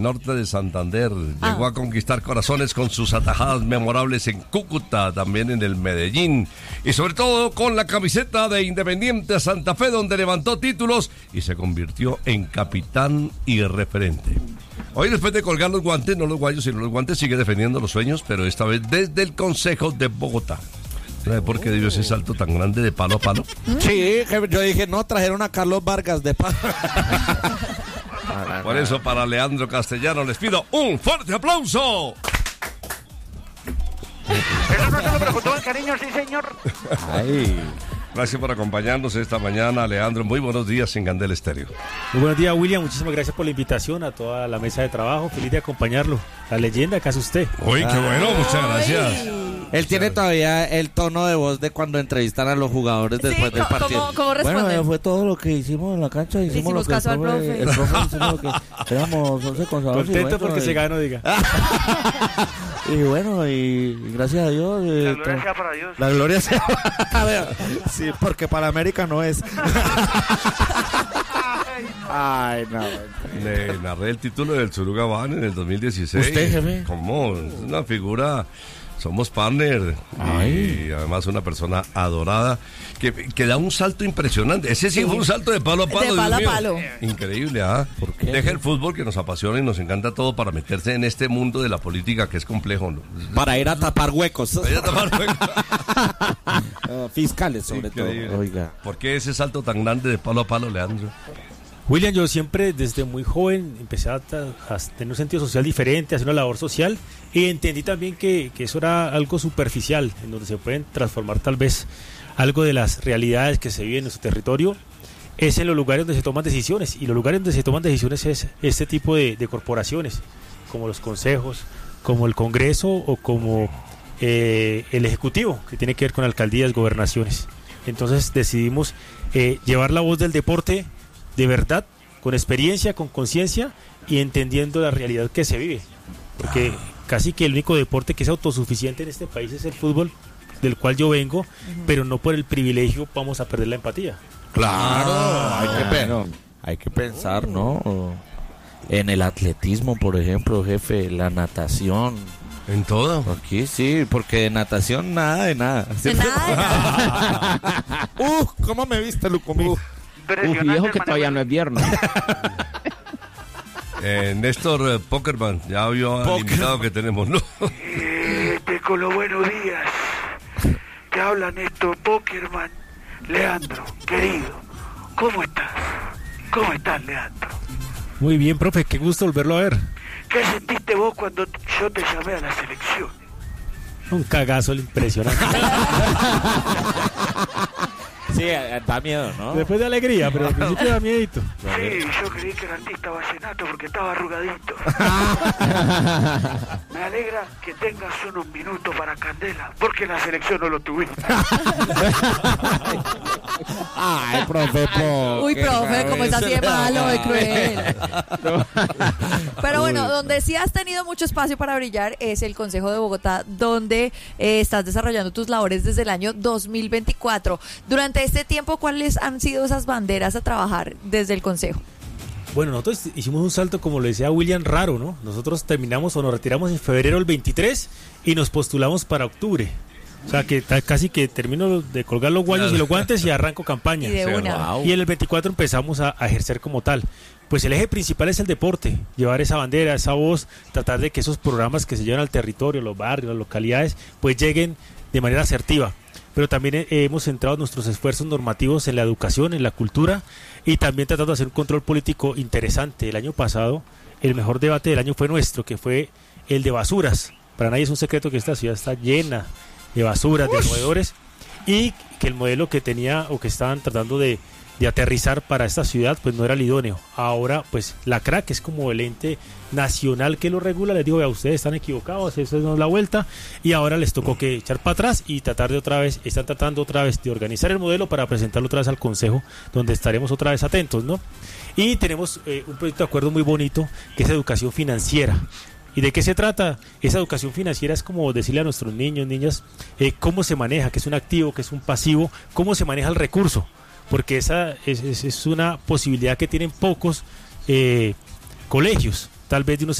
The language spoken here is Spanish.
Norte de Santander, llegó a conquistar corazones con sus atajadas memorables en Cúcuta, también en el Medellín, y sobre todo con la camiseta de Independiente Santa Fe, donde levantó títulos y se convirtió en capitán y referente. Hoy, después de colgar los guantes, no los guayos sino los guantes, sigue defendiendo los sueños, pero esta vez desde el Consejo de Bogotá. ¿Sabe por qué dio ese salto tan grande de palo a palo? Sí, yo dije, no, trajeron a Carlos Vargas de palo. Por eso, para Leandro Castellano les pido un fuerte aplauso. Eso no se lo preguntó el cariño, sí, señor. Ay. Gracias por acompañarnos esta mañana, Leandro. Muy buenos días en Candela Estéreo. Muy buenos días, William. Muchísimas gracias por la invitación a toda la mesa de trabajo. Feliz de acompañarlo. La leyenda que hace usted. Uy, qué bueno, muchas gracias. Él tiene todavía el tono de voz de cuando entrevistan a los jugadores después del partido. ¿Cómo responden? Bueno, fue todo lo que hicimos en la cancha. Hicimos lo que caso al profe. el profe hicimos lo que éramos 11 consagrados. Contento porque se ganó, diga. Y bueno, y gracias a Dios. La gloria sea para Dios. La gloria sea para Dios. Sí, porque para América no es. Ay, no. Le narré el título del Surugabán en el 2016. ¿Usted, jefe? ¿Cómo? Es una figura. Somos partner. Y además una persona adorada que da un salto impresionante. Ese sí fue un salto de palo a palo. De palo a Dios mío. palo. Increíble, ¿ah? ¿Por qué? Deja el fútbol que nos apasiona y nos encanta todo para meterse en este mundo de la política que es complejo, ¿no? Para ir a tapar huecos. Vaya a tapar Fiscales, sobre Increíble. todo. Oiga. ¿Por qué ese salto tan grande de palo a palo, Leandro? William, yo siempre desde muy joven empecé a tener un sentido social diferente, a hacer una labor social, y entendí también que eso era algo superficial, en donde se pueden transformar tal vez algo de las realidades que se viven en nuestro territorio, es en los lugares donde se toman decisiones, y los lugares donde se toman decisiones es este tipo de corporaciones, como los consejos, como el Congreso o como el Ejecutivo, que tiene que ver con alcaldías, gobernaciones. Entonces decidimos llevar la voz del deporte de verdad, con experiencia, con conciencia y entendiendo la realidad que se vive, porque casi que el único deporte que es autosuficiente en este país es el fútbol, del cual yo vengo, pero no por el privilegio vamos a perder la empatía. Claro, hay que pensar, ¿no? En el atletismo, por ejemplo, jefe, la natación. ¿En todo? Aquí sí, porque de natación nada de nada. De nada. ¿Cómo me viste, Lucumí? Viejo, que todavía no es viernes. Néstor Pokerman, ya vio al invitado que tenemos, ¿no? Con los buenos días. Te habla Néstor Pokerman. Leandro, querido, ¿cómo estás? ¿Cómo estás, Leandro? Muy bien, profe, qué gusto volverlo a ver. ¿Qué sentiste vos cuando yo te llamé a la selección? Un cagazo impresionante. Sí, da miedo, ¿no? Después de alegría, pero al principio da miedito. Sí, yo creí que era artista vallenato porque estaba arrugadito. Me alegra que tengas unos minutos para Candela, porque en la selección no lo tuviste. Ay, profe, Uy, profe, como es así de malo, de cruel. Pero bueno, donde sí has tenido mucho espacio para brillar es el Consejo de Bogotá, donde estás desarrollando tus labores desde el año 2024. Durante este tiempo, ¿cuáles han sido esas banderas a trabajar desde el Consejo? Bueno, nosotros hicimos un salto, como le decía William, raro, ¿no? Nosotros terminamos o nos retiramos en febrero del 23 y nos postulamos para octubre. O sea, que casi que termino de colgar los guayos y los guantes y arranco campaña. Y de una. Y en el 24 empezamos a ejercer como tal. Pues el eje principal es el deporte, llevar esa bandera, esa voz, tratar de que esos programas que se llevan al territorio, los barrios, las localidades, pues lleguen de manera asertiva. Pero también hemos centrado nuestros esfuerzos normativos en la educación, en la cultura, y también tratando de hacer un control político interesante. El año pasado, el mejor debate del año fue nuestro, que fue el de basuras. Para nadie es un secreto que esta ciudad está llena de basuras, de roedores, y que el modelo que tenía o que estaban tratando de aterrizar para esta ciudad pues no era el idóneo. Ahora pues la CRAC es como el ente nacional que lo regula, les digo, vea, ustedes están equivocados, eso no es la vuelta, y ahora les tocó que echar para atrás y están tratando otra vez de organizar el modelo para presentarlo otra vez al Consejo, donde estaremos otra vez atentos, ¿no? Y tenemos un proyecto de acuerdo muy bonito que es educación financiera. ¿Y de qué se trata? Esa educación financiera es como decirle a nuestros niños, niñas, cómo se maneja, qué es un activo, qué es un pasivo, cómo se maneja el recurso, porque esa es una posibilidad que tienen pocos colegios. tal vez de unos